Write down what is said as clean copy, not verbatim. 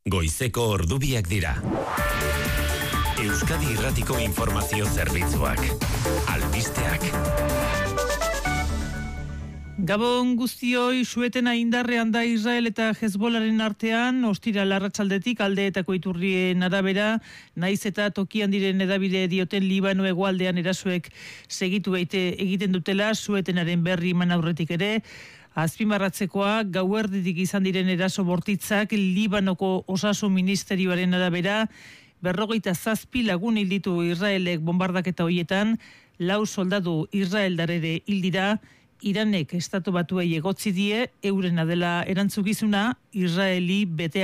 Goizeko ordubiak dira. Euskadi Irratiko Informazio Zerbitzuak. Albisteak. Gabon guztioi, suetena indarrean da Israel eta Hezbolaren artean, ostiral arratsaldetik aldeetako iturrien arabera, naiz eta tokian diren hedabide dioten Libano hegoaldean erasoek segitu egiten dutela, suetenaren berri eman aurretik ere, azpimarratzekoa gauerditik izan diren eraso bortitzak Libanoko osasun ministerioaren arabera, 47 lagun hil ditu Israelek bombardaketa hoietan, 4 soldadu israeldar ere hil dira. Iranek estatu batuei egotzi die, eurena dela erantzukizuna, Israeli bete